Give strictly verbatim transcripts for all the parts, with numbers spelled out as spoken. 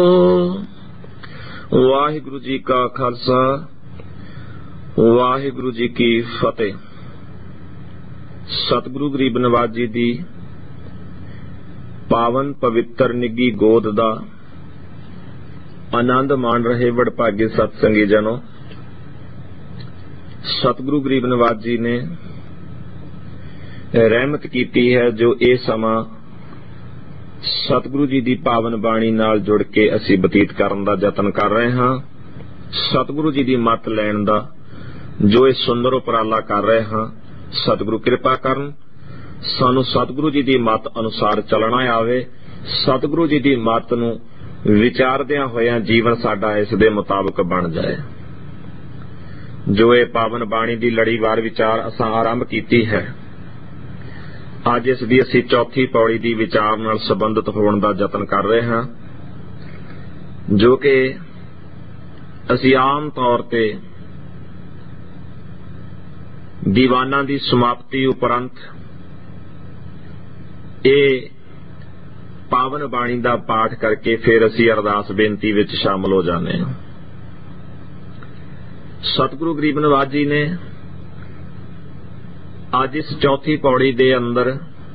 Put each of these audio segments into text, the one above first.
ਵਾਹਿਗੁਰੂ ਜੀ ਕਾ ਖਾਲਸਾ ਵਾਹਿਗੁਰੂ ਜੀ ਕੀ ਫਤਿਹ। ਸਤਿਗੁਰੂ ਗਰੀਬ ਨਵਾਜ ਜੀ ਦੀ ਪਾਵਨ ਪਵਿੱਤਰ ਨਿੱਗੀ ਗੋਦ ਦਾ ਆਨੰਦ ਮਾਣ ਰਹੇ ਵਡਭਾਗੇ ਸਤਸੰਗੀ ਜਨੋ। ਸਤਿਗੁਰੂ ਗਰੀਬ ਨਵਾਜ ਜੀ ਨੇ ਰਹਿਮਤ ਕੀਤੀ ਹੈ ਜੋ ਇਹ ਸਮਾਂ ਸਤਿਗੁਰੂ ਜੀ ਦੀ ਪਾਵਨ ਬਾਣੀ ਨਾਲ ਜੁੜ ਕੇ ਅਸੀਂ ਬਤੀਤ ਕਰਨ ਦਾ ਯਤਨ ਕਰ ਰਹੇ ਹਾਂ। ਸਤਿਗੁਰੂ ਜੀ ਦੀ ਮੱਤ ਲੈਣ ਦਾ ਜੋ ਇਹ ਸੁੰਦਰ ਉਪਰਾਲਾ ਕਰ ਰਹੇ ਹਾਂ, ਸਤਿਗੁਰੂ ਕਿਰਪਾ ਕਰਨ ਸਾਨੂੰ ਸਤਿਗੁਰੂ ਜੀ ਦੀ ਮੱਤ ਅਨੁਸਾਰ ਚੱਲਣਾ ਆਵੇ। ਸਤਿਗੁਰੂ ਜੀ ਦੀ ਮੱਤ ਨੂੰ ਵਿਚਾਰਦਿਆਂ ਹੋਇਆਂ ਜੀਵਨ ਸਾਡਾ ਇਸ ਦੇ ਮੁਤਾਬਕ ਬਣ ਜਾਏ। ਜੋ ਇਹ ਪਾਵਨ ਬਾਣੀ ਦੀ ਲੜੀਵਾਰ ਵਿਚਾਰ ਅਸਾਂ ਆਰੰਭ ਕੀਤੀ ਹੈ, ਅੱਜ ਇਸ ਦੀ ਅਸੀਂ ਚੌਥੀ ਪੌੜੀ ਦੀ ਵਿਚਾਰ ਨਾਲ ਸੰਬੰਧਿਤ ਹੋਣ ਦਾ ਯਤਨ ਕਰ ਰਹੇ ਹਾਂ, ਜੋ ਕਿ ਅਸੀਂ ਆਮ ਤੌਰ ਤੇ ਦੀਵਾਨਾਂ ਦੀ ਸਮਾਪਤੀ ਉਪਰੰਤ ਇਹ ਪਾਵਨ ਬਾਣੀ ਦਾ ਪਾਠ ਕਰਕੇ ਫਿਰ ਅਸੀਂ ਅਰਦਾਸ ਬੇਨਤੀ ਵਿੱਚ ਸ਼ਾਮਲ ਹੋ ਜਾਂਦੇ ਹਾਂ। ਸਤਿਗੁਰੂ ਗਰੀਬ ਨਵਾਜ ਜੀ ਨੇ ਅੱਜ ਇਸ ਚੌਥੀ ਪੌੜੀ ਦੇ ਅੰਦਰ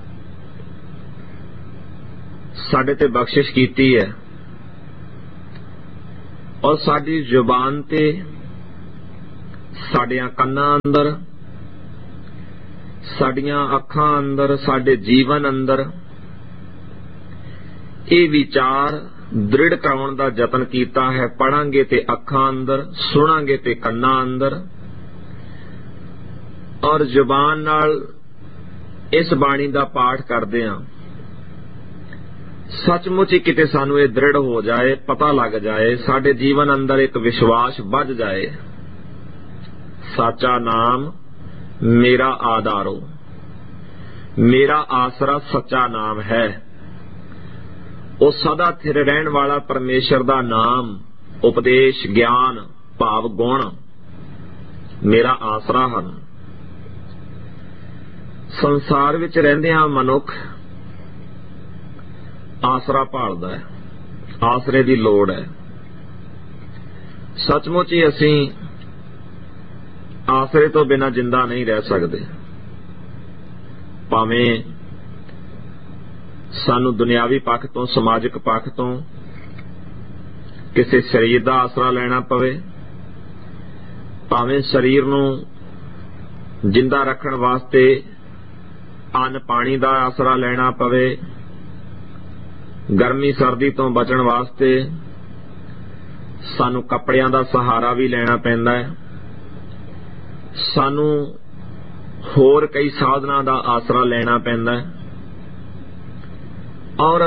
ਸਾਡੇ ਤੇ ਬਖਸ਼ਿਸ਼ ਕੀਤੀ ਹੈ ਔਰ ਸਾਡੀ ਜ਼ੁਬਾਨ ਤੇ, ਸਾਡੀਆਂ ਕੰਨਾਂ ਅੰਦਰ, ਸਾਡੀਆਂ ਅੱਖਾਂ ਅੰਦਰ, ਸਾਡੇ ਜੀਵਨ ਅੰਦਰ ਇਹ ਵਿਚਾਰ ਦ੍ਰਿੜ ਕਰਾਉਣ ਦਾ ਯਤਨ ਕੀਤਾ ਹੈ। ਪੜਾਂਗੇ ਤੇ ਅੱਖਾਂ ਅੰਦਰ, ਸੁਣਾਂਗੇ ਤੇ ਕੰਨਾਂ ਅੰਦਰ, ਔਰ ਜ਼ੁਬਾਨ ਨਾਲ ਇਸ ਬਾਣੀ ਦਾ ਪਾਠ ਕਰਦੇ ਹਾਂ। ਸੱਚਮੁੱਚ ਹੀ ਕਿਤੇ ਸਾਨੂੰ ਇਹ ਦ੍ਰਿੜ ਹੋ ਜਾਏ, ਪਤਾ ਲੱਗ ਜਾਏ, ਸਾਡੇ ਜੀਵਨ ਅੰਦਰ ਇੱਕ ਵਿਸ਼ਵਾਸ ਵੱਜ ਜਾਏ। ਸਾਚਾ ਨਾਮ ਮੇਰਾ ਆਧਾਰੋ, ਮੇਰਾ ਆਸਰਾ ਸੱਚਾ ਨਾਮ ਹੈ। ਉਹ ਸਦਾ ਥਿਰ ਰਹਿਣ ਵਾਲਾ ਪਰਮੇਸ਼ਰ ਦਾ ਨਾਮ, ਉਪਦੇਸ਼, ਗਿਆਨ, ਭਾਵ ਗੁਣ ਮੇਰਾ ਆਸਰਾ ਹਨ। ਸੰਸਾਰ ਵਿੱਚ ਰਹਿੰਦਿਆਂ ਮਨੁੱਖ ਆਸਰਾ ਭਾਲਦਾ ਹੈ, ਆਸਰੇ ਦੀ ਲੋੜ ਹੈ। ਸੱਚਮੁੱਚ ਹੀ ਅਸੀਂ ਆਸਰੇ ਤੋਂ ਬਿਨਾਂ ਜਿੰਦਾ ਨਹੀਂ ਰਹਿ ਸਕਦੇ। ਭਾਵੇਂ ਸਾਨੂੰ ਦੁਨਿਆਵੀ ਪੱਖ ਤੋਂ, ਸਮਾਜਿਕ ਪੱਖ ਤੋਂ ਕਿਸੇ ਸਰੀਰ ਦਾ ਆਸਰਾ ਲੈਣਾ ਪਵੇ, ਭਾਵੇਂ ਸਰੀਰ ਨੂੰ ਜਿੰਦਾ ਰੱਖਣ ਵਾਸਤੇ ਅੰਨ ਪਾਣੀ ਦਾ ਆਸਰਾ ਲੈਣਾ ਪਵੇ, ਗਰਮੀ ਸਰਦੀ ਤੋਂ ਬਚਣ ਵਾਸਤੇ ਸਾਨੂੰ ਕੱਪੜਿਆਂ ਦਾ ਸਹਾਰਾ ਵੀ ਲੈਣਾ ਪੈਂਦਾ ਹੈ, ਸਾਨੂੰ ਹੋਰ ਕਈ ਸਾਧਨਾਂ ਦਾ ਆਸਰਾ ਲੈਣਾ ਪੈਂਦਾ ਹੈ। ਔਰ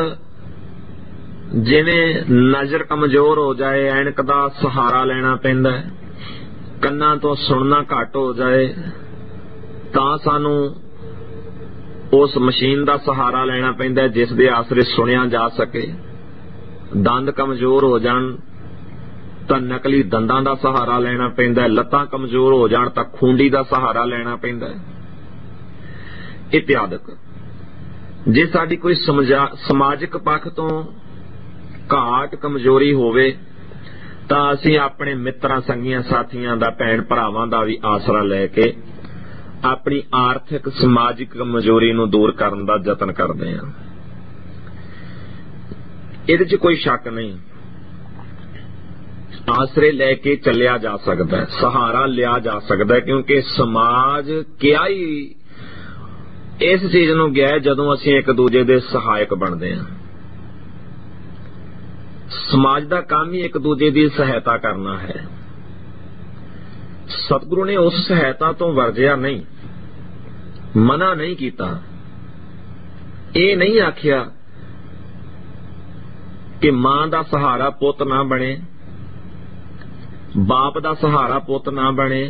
ਜਿਵੇਂ ਨਜ਼ਰ ਕਮਜ਼ੋਰ ਹੋ ਜਾਏ, ਐਨਕ ਦਾ ਸਹਾਰਾ ਲੈਣਾ ਪੈਂਦਾ ਹੈ, ਕੰਨਾਂ ਤੋਂ ਸੁਣਨਾ ਘੱਟ ਹੋ ਜਾਏ ਤਾਂ ਸਾਨੂੰ ਉਸ ਮਸ਼ੀਨ ਦਾ ਸਹਾਰਾ ਲੈਣਾ ਪੈਂਦਾ ਜਿਸ ਦੇ ਆਸਰੇ ਸੁਣਿਆ ਜਾ ਸਕੇ। ਦੰਦ ਕਮਜ਼ੋਰ ਹੋ ਜਾਣ ਤਾਂ ਨਕਲੀ ਦੰਦਾਂ ਦਾ ਸਹਾਰਾ ਲੈਣਾ ਪੈਂਦਾ, ਲੱਤਾਂ ਕਮਜ਼ੋਰ ਹੋ ਜਾਣ ਤਾਂ ਖੂੰਡੀ ਦਾ ਸਹਾਰਾ ਲੈਣਾ ਪੈਂਦਾ ਇਤਿਆਦਿਕ। ਜੇ ਸਾਡੀ ਕੋਈ ਸਮਾਜਿਕ ਪੱਖ ਤੋਂ ਘਾਟ ਕਮਜ਼ੋਰੀ ਹੋਵੇ ਤਾਂ ਅਸੀਂ ਆਪਣੇ ਮਿੱਤਰਾਂ, ਸੰਗੀਆਂ, ਸਾਥੀਆਂ ਦਾ, ਭੈਣ ਭਰਾਵਾਂ ਦਾ ਵੀ ਆਸਰਾ ਲੈ ਕੇ ਆਪਣੀ ਆਰਥਿਕ ਸਮਾਜਿਕ ਕਮਜ਼ੋਰੀ ਨੂੰ ਦੂਰ ਕਰਨ ਦਾ ਯਤਨ ਕਰਦੇ ਹਾਂ। ਇਹਦੇ 'ਚ ਕੋਈ ਸ਼ੱਕ ਨਹੀਂ, ਆਸਰੇ ਲੈ ਕੇ ਚੱਲਿਆ ਜਾ ਸਕਦਾ, ਸਹਾਰਾ ਲਿਆ ਜਾ ਸਕਦਾ, ਕਿਉਂਕਿ ਸਮਾਜ ਕਿਹਾ ਹੀ ਇਸ ਚੀਜ਼ ਨੂੰ ਗਿਆ ਜਦੋਂ ਅਸੀਂ ਇੱਕ ਦੂਜੇ ਦੇ ਸਹਾਇਕ ਬਣਦੇ ਹਾਂ। ਸਮਾਜ ਦਾ ਕੰਮ ਹੀ ਇੱਕ ਦੂਜੇ ਦੀ ਸਹਾਇਤਾ ਕਰਨਾ ਹੈ। ਸਤਿਗੁਰੂ ਨੇ ਉਸ ਸਹਾਇਤਾ ਤੋਂ ਵਰਜਿਆ ਨਹੀਂ, ਮਨਾ ਨਹੀਂ ਕੀਤਾ। ਇਹ ਨਹੀਂ ਆਖਿਆ ਕਿ ਮਾਂ ਦਾ ਸਹਾਰਾ ਪੁੱਤ ਨਾ ਬਣੇ, ਬਾਪ ਦਾ ਸਹਾਰਾ ਪੁੱਤ ਨਾ ਬਣੇ,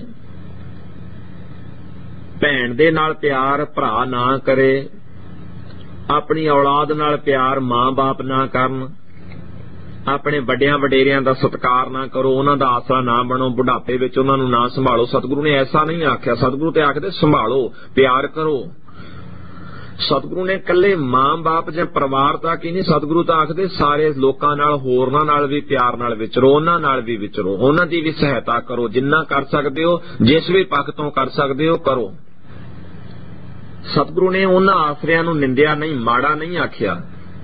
ਭੈਣ ਦੇ ਨਾਲ ਪਿਆਰ ਭਰਾ ਨਾ ਕਰੇ, ਆਪਣੀ ਔਲਾਦ ਨਾਲ ਪਿਆਰ ਮਾਂ ਬਾਪ ਨਾ ਕਰਨ, ਆਪਣੇ ਵੱਡਿਆਂ ਵਡੇਰਿਆਂ ਦਾ ਸਤਿਕਾਰ ਨਾ ਕਰੋ, ਉਹਨਾਂ ਦਾ ਆਸਰਾ ਨਾ ਬਣੋ, ਬੁਢਾਪੇ ਵਿੱਚ ਉਹਨਾਂ ਨੂੰ ਨਾ ਸੰਭਾਲੋ। ਸਤਿਗੁਰੂ ਨੇ ਐਸਾ ਨਹੀਂ ਆਖਿਆ। ਸਤਿਗੁਰੂ ਤੇ ਆਖਦੇ ਸੰਭਾਲੋ, ਪਿਆਰ ਕਰੋ, ਸਤਿਗੁਰੂ ਨੇ ਇਕੱਲੇ ਮਾਂ ਬਾਪ ਜਾਂ ਪਰਿਵਾਰ ਤੱਕ ਹੀ ਨਹੀਂ, ਸਤਿਗੁਰੂ ਤਾਂ ਆਖਦੇ ਸਾਰੇ ਲੋਕਾਂ ਨਾਲ, ਹੋਰਨਾਂ ਨਾਲ ਵੀ ਪਿਆਰ ਨਾਲ ਵਿਚਰੋ, ਉਹਨਾਂ ਨਾਲ ਵੀ ਵਿਚਰੋ, ਉਹਨਾਂ ਦੀ ਵੀ ਸਹਾਇਤਾ ਕਰੋ, ਜਿੰਨਾ ਕਰ ਸਕਦੇ ਹੋ, ਜਿਸ ਵੀ ਪੱਖ ਤੋਂ ਕਰ ਸਕਦੇ ਹੋ ਕਰੋ। ਸਤਿਗੁਰੂ ਨੇ ਉਹਨਾਂ ਆਸਰਿਆਂ ਨੂੰ ਨਿੰਦਿਆ ਨਹੀਂ, ਮਾੜਾ ਨਹੀਂ ਆਖਿਆ।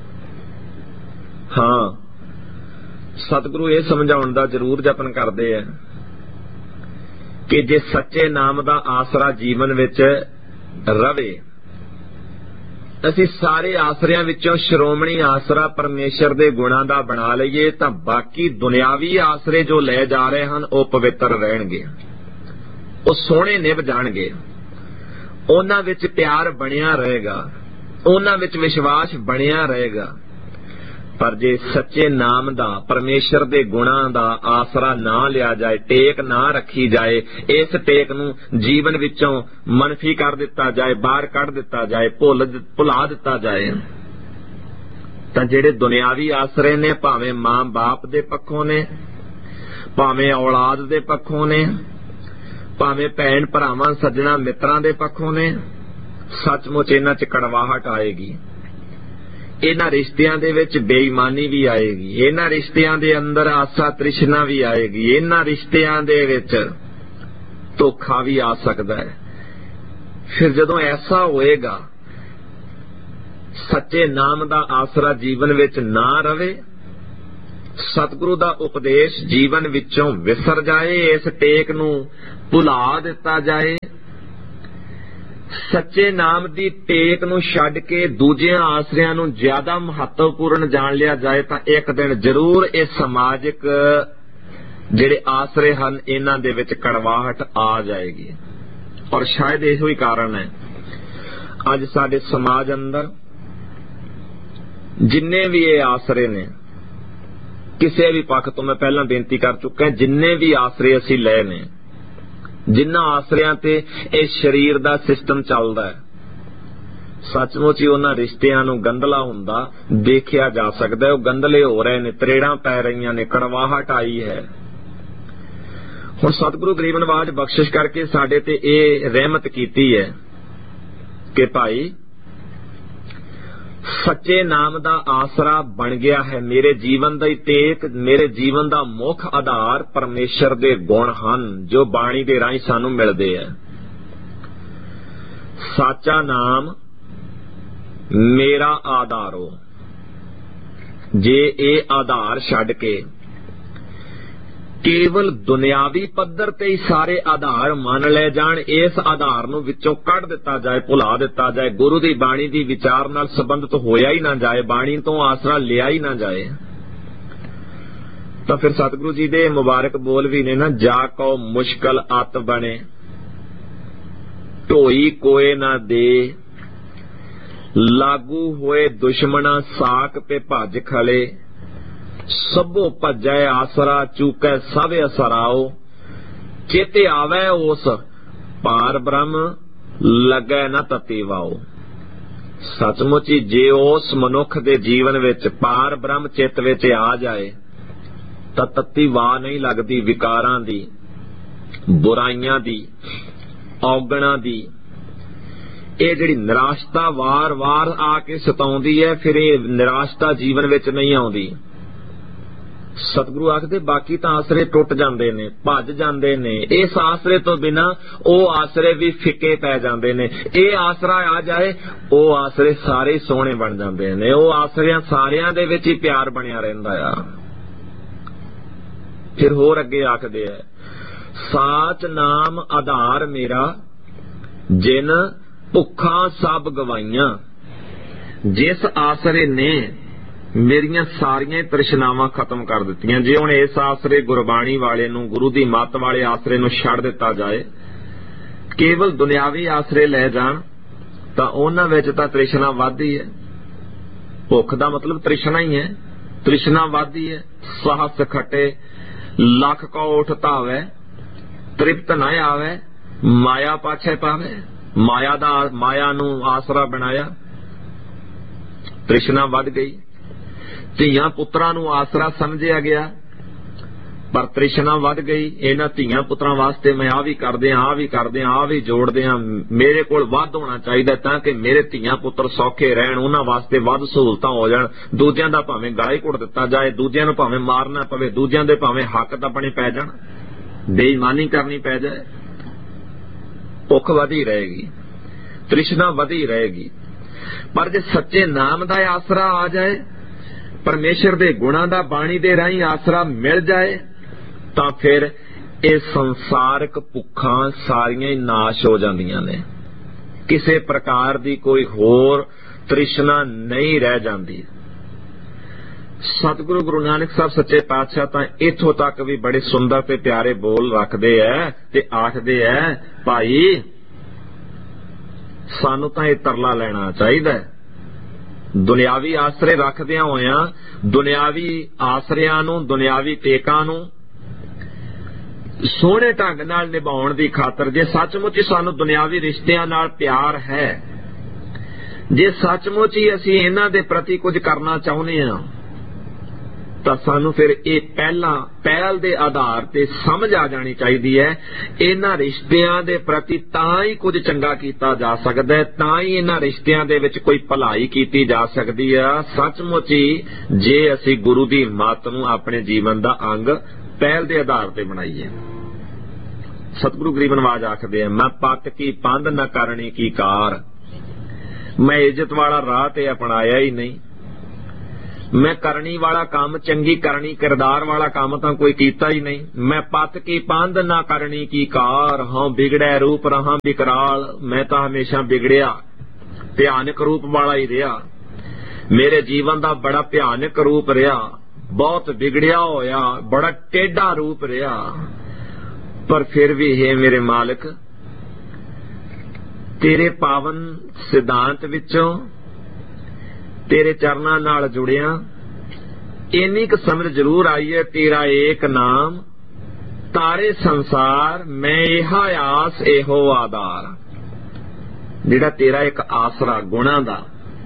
ਹਾਂ, ਸਤਿਗੁਰੂ ਇਹ ਸਮਝਾਉਣ ਦਾ ਜ਼ਰੂਰ ਯਤਨ ਕਰਦੇ ਆ ਕਿ ਜੇ ਸੱਚੇ ਨਾਮ ਦਾ ਆਸਰਾ ਜੀਵਨ ਵਿੱਚ ਰਵੇ, ਅਸੀਂ ਸਾਰੇ ਆਸਰਿਆਂ ਵਿੱਚੋਂ ਸ਼੍ਰੋਮਣੀ ਆਸਰਾ ਪਰਮੇਸ਼ਰ ਦੇ ਗੁਣਾਂ ਦਾ ਬਣਾ ਲਈਏ ਤਾਂ ਬਾਕੀ ਦੁਨਿਆਵੀ ਆਸਰੇ ਜੋ ਲੈ ਜਾ ਰਹੇ ਹਨ ਉਹ ਪਵਿੱਤਰ ਰਹਿਣਗੇ, ਉਹ ਸੋਹਣੇ ਨਿਭ ਜਾਣਗੇ, ਉਹਨਾਂ ਵਿੱਚ ਪਿਆਰ ਬਣਿਆ ਰਹੇਗਾ, ਉਹਨਾਂ ਵਿੱਚ ਵਿਸ਼ਵਾਸ ਬਣਿਆ ਰਹੇਗਾ। ਪਰ ਜੇ ਸੱਚੇ ਨਾਮ ਦਾ, ਪਰਮੇਸ਼ਰ ਦੇ ਗੁਣਾਂ ਦਾ ਆਸਰਾ ਨਾ ਲਿਆ ਜਾਏ, ਟੇਕ ਨਾ ਰੱਖੀ ਜਾਏ, ਇਸ ਟੇਕ ਨੂੰ ਜੀਵਨ ਵਿੱਚੋਂ ਮਨਫੀ ਕਰ ਦਿੱਤਾ ਜਾਏ, ਬਾਹਰ ਕੱਢ ਦਿੱਤਾ ਜਾਏ, ਭੁੱਲ ਭੁਲਾ ਦਿੱਤਾ ਜਾਏ, ਤਾਂ ਜਿਹੜੇ ਦੁਨਿਆਵੀ ਆਸਰੇ ਨੇ, ਭਾਵੇਂ ਮਾਂ ਬਾਪ ਦੇ ਪੱਖੋਂ ਨੇ, ਭਾਵੇਂ ਔਲਾਦ ਦੇ ਪੱਖੋਂ ਨੇ, ਭਾਵੇਂ ਭੈਣ ਭਰਾਵਾਂ ਸੱਜਣਾ ਮਿੱਤਰਾਂ ਦੇ ਪੱਖੋਂ ਨੇ, ਸੱਚਮੁੱਚ ਇਹਨਾਂ 'ਚ ਕੜਵਾਹਟ ਆਏਗੀ। ਇਹਨਾਂ ਰਿਸ਼ਤਿਆਂ ਦੇ ਵਿੱਚ ਬੇਈਮਾਨੀ ਵੀ ਆਏਗੀ, ਇਹਨਾਂ ਰਿਸ਼ਤਿਆਂ ਦੇ ਅੰਦਰ ਆਸਾ ਤ੍ਰਿਸ਼ਨਾ ਵੀ ਆਏਗੀ, ਇਹਨਾਂ ਰਿਸ਼ਤਿਆਂ ਦੇ ਵਿੱਚ ਧੋਖਾ ਵੀ ਆ ਸਕਦਾ ਹੈ। ਫਿਰ ਜਦੋਂ ਐਸਾ ਹੋਏਗਾ, ਸੱਚੇ ਨਾਮ ਦਾ ਆਸਰਾ ਜੀਵਨ ਵਿੱਚ ਨਾ ਰਵੇ, ਸਤਿਗੁਰੂ ਦਾ ਉਪਦੇਸ਼ ਜੀਵਨ ਵਿੱਚੋਂ ਵਿਸਰ ਜਾਏ, ਇਸ ਟੇਕ ਨੂੰ ਭੁਲਾ ਦਿੱਤਾ ਜਾਏ, ਸੱਚੇ ਨਾਮ ਦੀ ਟੇਕ ਨੂੰ ਛੱਡ ਕੇ ਦੂਜਿਆਂ ਆਸਰਿਆਂ ਨੂੰ ਜ਼ਿਆਦਾ ਮਹੱਤਵਪੂਰਨ ਜਾਣ ਲਿਆ ਜਾਏ, ਤਾਂ ਇੱਕ ਦਿਨ ਜ਼ਰੂਰ ਇਹ ਸਮਾਜਿਕ ਜਿਹੜੇ ਆਸਰੇ ਹਨ ਇਹਨਾਂ ਦੇ ਵਿੱਚ ਕੜਵਾਹਟ ਆ ਜਾਏਗੀ। ਔਰ ਸ਼ਾਇਦ ਇਹੋ ਹੀ ਕਾਰਨ ਹੈ ਅੱਜ ਸਾਡੇ ਸਮਾਜ ਅੰਦਰ ਜਿੰਨੇ ਵੀ ਇਹ ਆਸਰੇ ਨੇ, ਕਿਸੇ ਵੀ ਪੱਖ ਤੋਂ, ਮੈਂ ਪਹਿਲਾਂ ਬੇਨਤੀ ਕਰ ਚੁੱਕਾ, ਜਿੰਨੇ ਵੀ ਆਸਰੇ ਅਸੀਂ ਲਏ ਨੇ, ਜਿਨ੍ਹਾਂ ਆਸਰਿਆਂ ਤੇ ਇਹ ਸਰੀਰ ਦਾ ਸਿਸਟਮ ਚੱਲਦਾ ਹੈ, ਸੱਚਮੁੱਚ ਹੀ ਉਹਨਾਂ ਰਿਸ਼ਤਿਆਂ ਨੂੰ ਗੰਦਲਾ ਹੁੰਦਾ ਦੇਖਿਆ ਜਾ ਸਕਦਾ ਹੈ। ਉਹ ਗੰਦਲੇ ਹੋ ਰਹੇ ਨੇ, ਤਰੇੜਾਂ ਪੈ ਰਹੀਆਂ ਨੇ, ਕੜਵਾਹਟ ਆਈ ਹੈ। ਹੁਣ ਸਤਿਗੁਰੂ ਗਰੀਬ ਨਵਾਜ ਬਖਸ਼ਿਸ਼ ਕਰਕੇ ਸਾਡੇ ਤੇ ਇਹ ਰਹਿਮਤ ਕੀਤੀ ਹੈ ਕਿ ਭਾਈ ਸੱਚੇ ਨਾਮ ਦਾ ਆਸਰਾ ਬਣ ਗਿਆ ਹੈ, ਮੇਰੇ ਜੀਵਨ ਦਾ ਹੀ ਟੇਕ, ਮੇਰੇ ਜੀਵਨ ਦਾ ਮੁੱਖ ਆਧਾਰ ਪਰਮੇਸ਼ਰ ਦੇ ਗੁਣ ਹਨ ਜੋ ਬਾਣੀ ਦੇ ਰਾਹੀਂ ਸਾਨੂੰ ਮਿਲਦੇ ਹੈ। ਸਾਚਾ ਨਾਮ ਮੇਰਾ ਆਧਾਰੋ। ਜੇ ਇਹ ਆਧਾਰ ਛੱਡ ਕੇ ਕੇਵਲ ਦੁਨਿਆਵੀ ਪੱਧਰ ਤੇ ਹੀ ਸਾਰੇ ਆਧਾਰ ਮੰਨ ਲੈ ਜਾਣ, ਇਸ ਆਧਾਰ ਨੂੰ ਵਿੱਚੋਂ ਕੱਢ ਦਿੱਤਾ ਜਾਏ, ਭੁਲਾ ਦਿੱਤਾ ਜਾਏ, ਗੁਰੂ ਦੀ ਬਾਣੀ ਦੀ ਵਿਚਾਰ ਨਾਲ ਸੰਬੰਧਿਤ ਹੋਇਆ ਹੀ ਨਾ ਜਾਏ, ਬਾਣੀ ਤੋਂ ਆਸਰਾ ਲਿਆ ਹੀ ਨਾ ਜਾਏ, ਤਾਂ ਫਿਰ ਸਤਿਗੁਰੂ ਜੀ ਦੇ ਮੁਬਾਰਕ ਬੋਲ ਵੀ ਨੇ ਨਾ, ਜਾ ਕਉ ਮੁਸ਼ਕਲ ਅਤ ਬਣੇ, ਢੋਈ ਕੋਏ ਨਾ ਦੇ, ਲਾਗੂ ਹੋਏ ਦੁਸ਼ਮਣਾ ਸਾਕ ਪੇ ਭੱਜ ਖਲੇ, ਸਭੋ ਭੱਜੈ ਆਸਰਾ ਚੂਕੈ ਸਭ ਅਸਰਾਓ, ਚੇਤੇ ਆਵੈ ਉਸ ਪਾਰ ਬ੍ਰਹਮ ਲੱਗੈ ਨਾ ਤਤੀ ਵਾਓ। ਸੱਚਮੁੱਚ ਹੀ ਜੇ ਉਸ ਮਨੁੱਖ ਦੇ ਜੀਵਨ ਵਿੱਚ ਪਾਰ ਬ੍ਰਹਮ ਚਿੱਤ ਵਿੱਚ ਆ ਜਾਏ ਤਾਂ ਤਤੀ ਵਾਹ ਨਹੀਂ ਲੱਗਦੀ ਵਿਕਾਰਾਂ ਦੀ, ਬੁਰਾਈਆਂ ਦੀ, ਔਗਣਾਂ ਦੀ। ਇਹ ਜਿਹੜੀ ਨਿਰਾਸ਼ਤਾ ਵਾਰ-ਵਾਰ ਆ ਕੇ ਸਤਾਉਂਦੀ ਹੈ, ਫਿਰ ਇਹ ਨਿਰਾਸ਼ਤਾ ਜੀਵਨ ਵਿੱਚ ਨਹੀਂ ਆਉਂਦੀ। ਸਤਿਗੁਰੂ ਆਖਦੇ ਬਾਕੀ ਤਾਂ ਆਸਰੇ ਟੁੱਟ ਜਾਂਦੇ ਨੇ, ਭੱਜ ਜਾਂਦੇ ਨੇ, ਇਸ ਆਸਰੇ ਤੋਂ ਬਿਨਾ ਉਹ ਆਸਰੇ ਵੀ ਫਿੱਕੇ ਪੈ ਜਾਂਦੇ ਨੇ। ਇਹ ਆਸਰਾ ਆ ਜਾਏ, ਉਹ ਆਸਰੇ ਸਾਰੇ ਸੋਹਣੇ ਬਣ ਜਾਂਦੇ ਨੇ, ਉਹ ਆਸਰਿਆਂ ਸਾਰਿਆਂ ਦੇ ਵਿੱਚ ਹੀ ਪਿਆਰ ਬਣਿਆ ਰਹਿੰਦਾ ਆ। ਫਿਰ ਹੋਰ ਅੱਗੇ ਆਖਦੇ ਆ, ਸਾਚ ਨਾਮ ਆਧਾਰ ਮੇਰਾ, ਜਿਨ ਭੁੱਖਾਂ ਸਭ ਗਵਾਈਆਂ। ਜਿਸ ਆਸਰੇ ਨੇ ਮੇਰੀਆਂ ਸਾਰੀਆਂ ਤ੍ਰਿਸ਼ਨਾਵਾਂ ਖਤਮ ਕਰ ਦਿੱਤੀਆਂ। ਜੇ ਹੁਣ ਇਸ ਆਸਰੇ ਗੁਰਬਾਣੀ ਵਾਲੇ ਨੂੰ, ਗੁਰੂ ਦੀ ਮੱਤ ਵਾਲੇ ਆਸਰੇ ਨੂੰ ਛੱਡ ਦਿੱਤਾ ਜਾਏ, ਕੇਵਲ ਦੁਨਿਆਵੀ ਆਸਰੇ ਲੈ ਜਾਣ, ਤਾਂ ਉਹਨਾਂ ਵਿੱਚ ਤਾਂ ਤ੍ਰਿਸ਼ਨਾ ਵੱਧਦੀ ਹੈ। ਭੁੱਖ ਦਾ ਮਤਲਬ ਤ੍ਰਿਸ਼ਨਾ ਹੀ ਹੈ, ਤ੍ਰਿਸ਼ਨਾ ਵੱਧਦੀ ਹੈ। ਸਾਹਸ ਖਟੇ ਲੱਖ ਕੋ ਉਠ ਧਾਵੇ, ਤ੍ਰਿਪਤ ਨਾ ਆਵੇ, ਮਾਇਆ ਪਾਛੇ ਪਾਵੇ। ਮਾਇਆ ਦਾ ਮਾਇਆ ਨੂੰ ਆਸਰਾ ਬਣਾਇਆ, ਤ੍ਰਿਸ਼ਨਾ ਵੱਧ ਗਈ। ਧੀਆਂ ਪੁੱਤਰਾਂ ਨੂੰ ਆਸਰਾ ਸਮਝਿਆ ਗਿਆ, ਪਰ ਤ੍ਰਿਸ਼ਨਾ ਵੱਧ ਗਈ। ਇਹਨਾਂ ਧੀਆਂ ਪੁੱਤਰਾਂ ਵਾਸਤੇ ਮੈਂ ਆ ਵੀ ਕਰਦੇ ਆ, ਆ ਵੀ ਕਰਦੇ ਆ, ਆ ਵੀ ਜੋੜਦੇ ਆ, ਮੇਰੇ ਕੋਲ ਵੱਧ ਹੋਣਾ ਚਾਹੀਦਾ ਤਾਂ ਕਿ ਮੇਰੇ ਧੀਆਂ ਪੁੱਤਰ ਸੌਖੇ ਰਹਿਣ, ਉਹਨਾਂ ਵਾਸਤੇ ਵੱਧ ਸਹੂਲਤਾਂ ਹੋ ਜਾਣ। ਦੂਜਿਆਂ ਦਾ ਭਾਵੇਂ ਗਲਾ ਹੀ ਘੁੱਟ ਦਿੱਤਾ ਜਾਏ, ਦੂਜਿਆਂ ਨੂੰ ਭਾਵੇਂ ਮਾਰਨਾ ਪਵੇ, ਦੂਜਿਆਂ ਦੇ ਭਾਵੇਂ ਹੱਕ ਦੱਬਣੇ ਪੈ ਜਾਣ, ਬੇਈਮਾਨੀ ਕਰਨੀ ਪੈ ਜਾਏ। ਭੁੱਖ ਵਧੀ ਰਹੇਗੀ, ਤ੍ਰਿਸ਼ਨਾ ਵਧੀ ਰਹੇਗੀ। ਪਰ ਜੇ ਸੱਚੇ ਨਾਮ ਦਾ ਆਸਰਾ ਆ ਜਾਏ, ਪਰਮੇਸ਼ਰ ਦੇ ਗੁਣਾਂ ਦਾ ਬਾਣੀ ਦੇ ਰਾਹੀਂ ਆਸਰਾ ਮਿਲ ਜਾਏ, ਤਾਂ ਫਿਰ ਇਹ ਸੰਸਾਰਕ ਭੁੱਖਾਂ ਸਾਰੀਆਂ ਹੀ ਨਾਸ਼ ਹੋ ਜਾਂਦੀਆਂ ਨੇ। ਕਿਸੇ ਪ੍ਰਕਾਰ ਦੀ ਕੋਈ ਹੋਰ ਤ੍ਰਿਸ਼ਨਾ ਨਹੀਂ ਰਹਿ ਜਾਂਦੀ। ਸਤਿਗੁਰੂ ਗੁਰੂ ਨਾਨਕ ਸਾਹਿਬ ਸੱਚੇ ਪਾਤਸ਼ਾਹ ਤਾਂ ਇੱਥੋਂ ਤੱਕ ਵੀ ਬੜੇ ਸੁੰਦਰ ਤੇ ਪਿਆਰੇ ਬੋਲ ਰੱਖਦੇ ਐ ਤੇ ਆਖਦੇ ਐ, ਭਾਈ ਸਾਨੂੰ ਤਾਂ ਇਹ ਤਰਲਾ ਲੈਣਾ ਚਾਹੀਦਾ। ਦੁਨਿਆਵੀ ਆਸਰੇ ਰੱਖਦਿਆਂ ਹੋਇਆਂ ਦੁਨਿਆਵੀ ਆਸਰਿਆਂ ਨੂੰ, ਦੁਨਿਆਵੀ ਟੇਕਾਂ ਨੂੰ ਸੋਹਣੇ ਢੰਗ ਨਾਲ ਨਿਭਾਉਣ ਦੀ ਖਾਤਰ, ਜੇ ਸੱਚਮੁੱਚ ਸਾਨੂੰ ਦੁਨਿਆਵੀ ਰਿਸ਼ਤਿਆਂ ਨਾਲ ਪਿਆਰ ਹੈ, ਜੇ ਸੱਚਮੁੱਚ ਹੀ ਅਸੀਂ ਇਹਨਾਂ ਦੇ ਪ੍ਰਤੀ ਕੁਝ ਕਰਨਾ ਚਾਹੁੰਦੇ ਹਾਂ, ਤਾਂ ਸਾਨੂੰ ਫਿਰ ਇਹ ਪਹਿਲਾਂ ਪਹਿਲ ਦੇ ਆਧਾਰ ਤੇ ਸਮਝ ਆ ਜਾਣੀ ਚਾਹੀਦੀ ਹੈ। ਇਹਨਾਂ ਰਿਸ਼ਤਿਆਂ ਦੇ ਪ੍ਰਤੀ ਤਾਂ ਹੀ ਕੁਝ ਚੰਗਾ ਕੀਤਾ ਜਾ ਸਕਦਾ ਹੈ, ਤਾਂ ਹੀ ਇਹਨਾਂ ਰਿਸ਼ਤਿਆਂ ਦੇ ਵਿੱਚ ਕੋਈ ਭਲਾਈ ਕੀਤੀ ਜਾ ਸਕਦੀ ਹੈ, ਸੱਚਮੁੱਚ ਹੀ ਜੇ ਅਸੀਂ ਗੁਰੂ ਦੀ ਮੱਤ ਨੂੰ ਆਪਣੇ ਜੀਵਨ ਦਾ ਅੰਗ ਪਹਿਲ ਦੇ ਆਧਾਰ ਤੇ ਬਣਾਈਏ। ਸਤਿਗੁਰੂ ਗਰੀਬ ਨਵਾਜ ਆਖਦੇ ਆ, ਮੈਂ ਪੱਤ ਕੀ ਪੰਧ ਨਾ ਕਰਨੀ ਕੀ ਕਾਰ, ਮੈਂ ਇੱਜ਼ਤ ਵਾਲਾ ਰਾਹ ਤੇ ਅਪਣਾਇਆ ਹੀ ਨਹੀਂ, ਮੈਂ ਕਰਨੀ ਵਾਲਾ ਕੰਮ, ਚੰਗੀ ਕਰਨੀ ਕਿਰਦਾਰ ਵਾਲਾ ਕੰਮ ਤਾਂ ਕੋਈ ਕੀਤਾ ਹੀ ਨਹੀਂ। ਮੈਂ ਪੱਤ ਕੀ ਪੰਧ ਨਾ ਕਰਨੀ ਕੀ ਕਾਰ, ਹਾਂ ਵਿਗੜੈ ਰੂਪ ਰਹਾ ਵਿਕਰਾਲ, ਮੈਂ ਤਾਂ ਹਮੇਸ਼ਾ ਵਿਗੜਿਆ, ਭਿਆਨਕ ਰੂਪ ਵਾਲਾ ਹੀ ਰਿਹਾ। ਮੇਰੇ ਜੀਵਨ ਦਾ ਬੜਾ ਭਿਆਨਕ ਰੂਪ ਰਿਹਾ, ਬਹੁਤ ਵਿਗੜਿਆ ਹੋਇਆ, ਬੜਾ ਟੇਢਾ ਰੂਪ ਰਿਹਾ। ਪਰ ਫਿਰ ਵੀ ਹੈ ਮੇਰੇ ਮਾਲਕ, ਤੇਰੇ ਪਾਵਨ ਸਿਧਾਂਤ ਵਿੱਚੋਂ ਤੇਰੇ ਚਰਨਾਂ ਨਾਲ ਜੁੜਿਆ ਇੰਨੀ ਕੁ ਸਮਝ ਜ਼ਰੂਰ ਆਈ ਹੈ, ਤੇਰਾ ਏਕ ਨਾਮ ਤਾਰੇ ਸੰਸਾਰ, ਮੈਂ ਇਹੋ ਆਸ ਇਹੋ ਆਧਾਰ। ਜਿਹੜਾ ਤੇਰਾ ਇੱਕ ਆਸਰਾ ਗੁਣਾਂ ਦਾ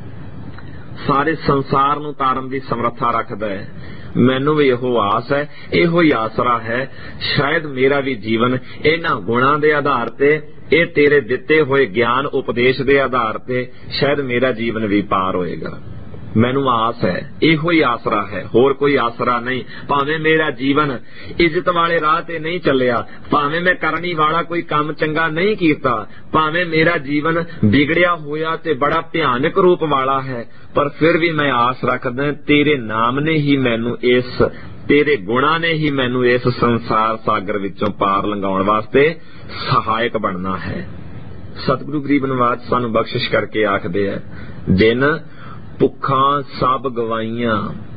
ਸਾਰੇ ਸੰਸਾਰ ਨੂੰ ਤਾਰਨ ਦੀ ਸਮਰੱਥਾ ਰੱਖਦਾ ਹੈ, ਮੈਨੂੰ ਵੀ ਇਹੋ ਆਸ ਹੈ, ਇਹੋ ਹੀ ਆਸਰਾ ਹੈ। ਸ਼ਾਇਦ ਮੇਰਾ ਵੀ ਜੀਵਨ ਇਹਨਾਂ ਗੁਣਾਂ ਦੇ ਆਧਾਰ ਤੇ, ਇਹ ਤੇਰੇ ਦਿੱਤੇ ਹੋਏ ਗਿਆਨ ਉਪਦੇਸ਼ ਦੇ ਆਧਾਰ ਤੇ ਸ਼ਾਇਦ ਮੇਰਾ ਜੀਵਨ ਵੀ ਪਾਰ ਹੋਏਗਾ। ਮੈਨੂੰ ਆਸ ਹੈ, ਇਹੋ ਹੀ ਆਸਰਾ ਹੈ, ਹੋਰ ਕੋਈ ਆਸਰਾ ਨਹੀਂ। ਭਾਵੇਂ ਮੇਰਾ ਜੀਵਨ ਇੱਜ਼ਤ ਵਾਲੇ ਰਾਹ ਤੇ ਨਹੀਂ ਚੱਲਿਆ, ਭਾਵੇਂ ਮੈਂ ਕਰਨੀ ਵਾਲਾ ਕੋਈ ਕੰਮ ਚੰਗਾ ਨਹੀਂ ਕੀਤਾ, ਭਾਵੇਂ ਮੇਰਾ ਜੀਵਨ ਵਿਗੜਿਆ ਹੋਇਆ ਤੇ ਬੜਾ ਭਿਆਨਕ ਰੂਪ ਵਾਲਾ ਹੈ, ਪਰ ਫਿਰ ਵੀ ਮੈਂ ਆਸ ਰੱਖਦਾ ਤੇਰੇ ਨਾਮ ਨੇ ਹੀ ਮੈਨੂੰ ਇਸ, ਤੇਰੇ ਗੁਣਾਂ ਨੇ ਹੀ ਮੈਨੂੰ ਇਸ ਸੰਸਾਰ ਸਾਗਰ ਵਿੱਚੋਂ ਪਾਰ ਲੰਘਾਉਣ ਵਾਸਤੇ ਸਹਾਇਕ ਬਣਨਾ ਹੈ। ਸਤਿਗੁਰੂ ਗਰੀਬ ਨਵਾਜ ਸਾਨੂੰ ਬਖਸ਼ਿਸ਼ ਕਰਕੇ ਆਖਦੇ ਹੈ, ਦਿਨ ਭੁੱਖਾਂ ਸਭ ਗਵਾਈਆਂ,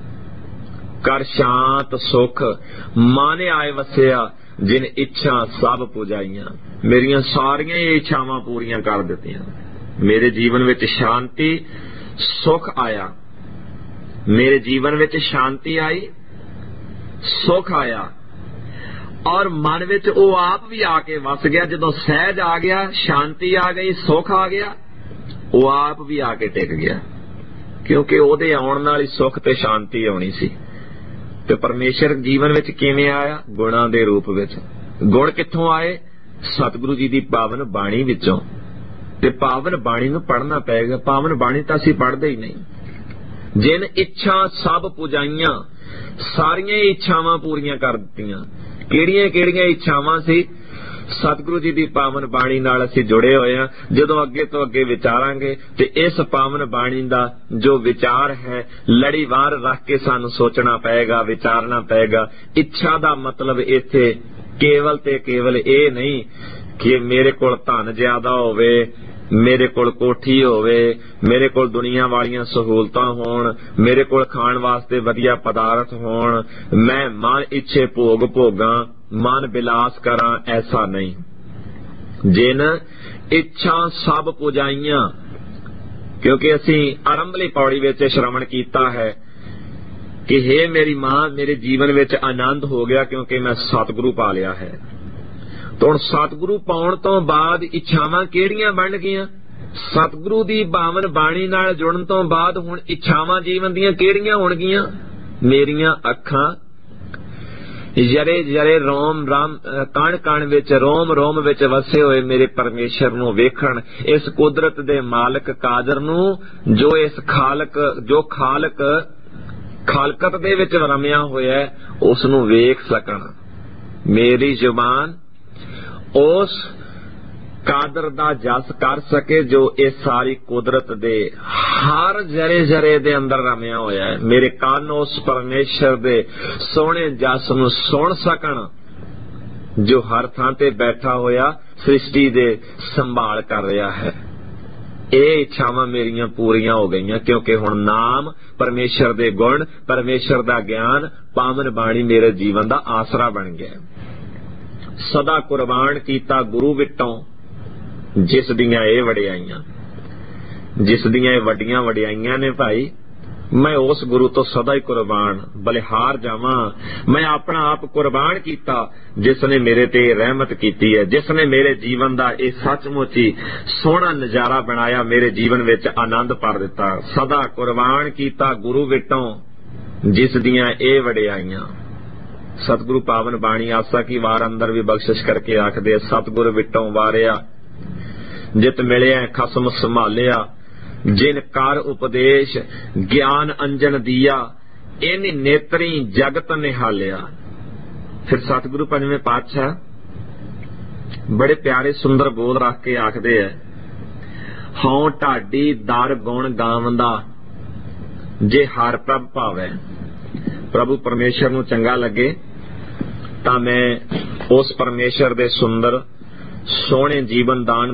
ਕਰ ਸ਼ਾਂਤ ਸੁਖ ਮਨ ਆਏ ਵਸਿਆ, ਜਿਨ ਇੱਛਾ ਸਭ ਪੁਜਾਈਆਂ। ਮੇਰੀਆਂ ਸਾਰੀਆਂ ਹੀ ਇੱਛਾਵਾਂ ਪੂਰੀਆਂ ਕਰ ਦਿੱਤੀਆਂ, ਮੇਰੇ ਜੀਵਨ ਵਿੱਚ ਸ਼ਾਂਤੀ ਸੁਖ ਆਇਆ, ਮੇਰੇ ਜੀਵਨ ਵਿੱਚ ਸ਼ਾਂਤੀ ਆਈ, ਸੁਖ ਆਇਆ, ਔਰ ਮਨ ਵਿੱਚ ਉਹ ਆਪ ਵੀ ਆ ਕੇ ਵਸ ਗਿਆ। ਜਦੋਂ ਸਹਿਜ ਆ ਗਿਆ, ਸ਼ਾਂਤੀ ਆ ਗਈ, ਸੁਖ ਆ ਗਿਆ, ਉਹ ਆਪ ਵੀ ਆ ਕੇ ਟਿਕ ਗਿਆ, ਕਿਉਂਕਿ ਉਹਦੇ ਆਉਣ ਨਾਲ ਹੀ ਸੁਖ ਤੇ ਸ਼ਾਂਤੀ ਆਉਣੀ ਸੀ। ਤੇ ਪਰਮੇਸ਼ਰ ਜੀਵਨ ਵਿੱਚ ਕਿਵੇਂ ਆਇਆ? ਗੁਣਾਂ ਦੇ ਰੂਪ ਵਿੱਚ। ਗੁਣ ਕਿੱਥੋਂ ਆਏ? ਸਤਿਗੁਰੂ ਜੀ ਦੀ ਪਾਵਨ ਬਾਣੀ ਵਿੱਚੋਂ। ਤੇ ਪਾਵਨ ਬਾਣੀ ਨੂੰ ਪੜ੍ਹਨਾ ਪਏਗਾ, ਪਾਵਨ ਬਾਣੀ ਤਾਂ ਅਸੀਂ ਪੜ੍ਹਦੇ ਹੀ ਨਹੀਂ। ਜਿਨ ਇੱਛਾ ਸਭ ਪੁਜਾਈਆਂ, ਸਾਰੀਆਂ ਇੱਛਾਵਾਂ ਪੂਰੀਆਂ ਕਰ ਦਿੱਤੀਆਂ। ਕਿਹੜੀਆਂ ਕਿਹੜੀਆਂ ਇੱਛਾਵਾਂ ਸੀ? ਸਤਿਗੁਰੂ ਜੀ ਦੀ ਪਾਵਨ ਬਾਣੀ ਨਾਲ ਅਸੀਂ ਜੁੜੇ ਹੋਏ ਹਾਂ। ਜਦੋਂ ਅੱਗੇ ਤੋਂ ਅੱਗੇ ਵਿਚਾਰਾਂਗੇ ਤੇ ਇਸ ਪਾਵਨ ਬਾਣੀ ਦਾ ਜੋ ਵਿਚਾਰ ਹੈ ਲੜੀਵਾਰ ਰੱਖ ਕੇ ਸਾਨੂੰ ਸੋਚਣਾ ਪਏਗਾ, ਵਿਚਾਰਨਾ ਪਏਗਾ। ਇੱਛਾ ਦਾ ਮਤਲਬ ਇੱਥੇ ਕੇਵਲ ਤੇ ਕੇਵਲ ਇਹ ਨਹੀਂ ਕਿ ਮੇਰੇ ਕੋਲ ਧਨ ਜ਼ਿਆਦਾ ਹੋਵੇ, ਮੇਰੇ ਕੋਲ ਕੋਠੀ ਹੋਵੇ, ਮੇਰੇ ਕੋਲ ਦੁਨੀਆ ਵਾਲੀਆਂ ਸਹੂਲਤਾਂ ਹੋਣ, ਮੇਰੇ ਕੋਲ ਖਾਣ ਵਾਸਤੇ ਵਧੀਆ ਪਦਾਰਥ ਹੋਣ, ਮੈਂ ਮਨ ਇੱਛੇ ਭੋਗ ਭੋਗਾਂ, ਮਨ ਬਿਲਾਸ ਕਰਾਂ, ਐਸਾ ਨਹੀਂ। ਜਿਨ ਇੱਛਾ ਸਭ ਪੁਜਾਈਆਂ, ਕਿਉਂਕਿ ਅਸੀਂ ਆਰੰਭਲੀ ਪੌੜੀ ਵਿੱਚ ਸ਼੍ਰਵਣ ਕੀਤਾ ਹੈ ਕਿ ਹੇ ਮੇਰੀ ਮਾਂ, ਮੇਰੇ ਜੀਵਨ ਵਿੱਚ ਆਨੰਦ ਹੋ ਗਿਆ ਕਿਉਂਕਿ ਮੈਂ ਸਤਿਗੁਰੂ ਪਾ ਲਿਆ ਹੈ। ਤਾਂ ਹੁਣ ਸਤਿਗੁਰੂ ਪਾਉਣ ਤੋਂ ਬਾਅਦ ਇੱਛਾਵਾਂ ਕਿਹੜੀਆਂ ਬਣ ਗਈਆਂ? ਸਤਿਗੁਰੂ ਦੀ ਪਾਵਨ ਬਾਣੀ ਨਾਲ ਜੁੜਨ ਤੋਂ ਬਾਅਦ ਹੁਣ ਇੱਛਾਵਾਂ ਜੀਵਨ ਦੀਆਂ ਕਿਹੜੀਆਂ ਹੋਣਗੀਆਂ? ਮੇਰੀਆਂ ਅੱਖਾਂ ਜਰੇ ਜਰੇ ਰੋਮ ਰਾਮ ਕਣ ਕਣ ਵਿੱਚ ਰੋਮ ਰੋਮ ਵਿੱਚ ਵਸੇ ਹੋਏ ਮੇਰੇ ਪਰਮੇਸ਼ਰ ਨੂੰ ਵੇਖਣ, ਇਸ ਕੁਦਰਤ ਦੇ ਮਾਲਕ ਕਾਦਰ ਨੂੰ, ਜੋ ਇਸ ਖਾਲਕ ਜੋ ਖਾਲਕ ਖਾਲਕਤ ਦੇ ਵਿੱਚ ਰਮਿਆ ਹੋਇਆ ਉਸ ਨੂੰ ਵੇਖ ਸਕਣ। ਮੇਰੀ ਜ਼ੁਬਾਨ ਉਸ ਕਾਦਰ ਦਾ ਜਸ ਕਰ ਸਕੇ ਜੋ ਇਸ ਸਾਰੀ ਕੁਦਰਤ ਦੇ ਹਰ ਜਰੇ ਜਰੇ ਦੇ ਅੰਦਰ ਰਮਿਆ ਹੋਇਆ ਹੈ। ਮੇਰੇ ਕੰਨ ਉਸ ਪਰਮੇਸ਼ਰ ਦੇ ਸੋਹਣੇ ਜਸ ਨੂੰ ਸੁਣ ਸਕਣ ਜੋ ਹਰ ਥਾਂ ਤੇ ਬੈਠਾ ਹੋਇਆ ਸ੍ਰਿਸ਼ਟੀ ਦੇ ਸੰਭਾਲ ਕਰ ਰਿਹਾ ਹੈ। ਇਹ ਇੱਛਾਵਾਂ ਮੇਰੀਆਂ ਪੂਰੀਆਂ ਹੋ ਗਈਆਂ, ਕਿਉਂਕਿ ਹੁਣ ਨਾਮ, ਪਰਮੇਸ਼ਰ ਦੇ ਗੁਣ, ਪਰਮੇਸ਼ਰ ਦਾ ਗਿਆਨ, ਪਾਵਨ ਬਾਣੀ ਮੇਰੇ ਜੀਵਨ ਦਾ ਆਸਰਾ ਬਣ ਗਿਆ। ਸਦਾ ਕੁਰਬਾਨ ਕੀਤਾ ਗੁਰੂ ਵਿਟੋਂ, ਜਿਸ ਦੀਆਂ ਇਹ ਵਡਿਆਈਆਂ, ਜਿਸ ਦੀਆਂ ਇਹ ਵੱਡੀਆਂ ਵਡਿਆਈਆਂ ਨੇ ਭਾਈ, ਮੈਂ ਉਸ ਗੁਰੂ ਤੋਂ ਸਦਾ ਹੀ ਕੁਰਬਾਨ ਬਲਿਹਾਰ ਜਾਵਾਂ। ਮੈਂ ਆਪਣਾ ਆਪ ਕੁਰਬਾਨ ਕੀਤਾ ਜਿਸ ਨੇ ਮੇਰੇ ਤੇ ਰਹਿਮਤ ਕੀਤੀ ਹੈ, ਜਿਸ ਨੇ ਮੇਰੇ ਜੀਵਨ ਦਾ ਇਹ ਸੱਚਮੁੱਚ ਹੀ ਸੋਹਣਾ ਨਜ਼ਾਰਾ ਬਣਾਇਆ, ਮੇਰੇ ਜੀਵਨ ਵਿੱਚ ਆਨੰਦ ਭਰ ਦਿੱਤਾ। ਸਦਾ ਕੁਰਬਾਨ ਕੀਤਾ ਗੁਰੂ ਵਿਟੋਂ, ਜਿਸ ਦੀਆਂ ਇਹ ਵਡਿਆਈਆਂ। ਸਤਿਗੁਰੂ ਪਾਵਨ ਬਾਣੀ ਆਸਾ ਕੀ ਵਾਰ ਅੰਦਰ ਵੀ ਬਖਸ਼ਿਸ਼ ਕਰਕੇ ਆਖਦੇ, ਸਤਿਗੁਰ ਵਿਟੋਂ ਵਾਰਿਆ ਜਿਤ ਮਿਲਿਆ ਖਸਮ ਸੰਭਾਲਿਆ, ਜਿਨ ਕਰ ਉਪਦੇਸ਼ ਗਿਆਨ ਅੰਜਨ ਦੀਆ, ਇਨ ਨੇਤਰੀ ਜਗਤ ਨਿਹਾਲਿਆ। ਫਿਰ ਸਤਿਗੁਰੂ ਪੰਜਵੇਂ ਪਾਤਸ਼ਾਹ ਬੜੇ ਪਿਆਰੇ ਸੁੰਦਰ ਬੋਲ ਰੱਖ ਕੇ ਆਖਦੇ ਐ, ਹਉ ਢਾਡੀ ਦਰ ਗੁਣ ਗਾਵੰਦਾ, ਜੇ ਹਰ ਪ੍ਰਭ ਭਾਵੈ। ਪ੍ਰਭੂ ਪਰਮੇਸ਼ਰ ਨੂੰ ਚੰਗਾ ਲੱਗੇ ਤਾਂ ਮੈਂ ਉਸ ਪਰਮੇਸ਼ਰ ਦੇ ਸੁੰਦਰ ਸੋਹਣੇ ਜੀਵਨ ਦਾਨ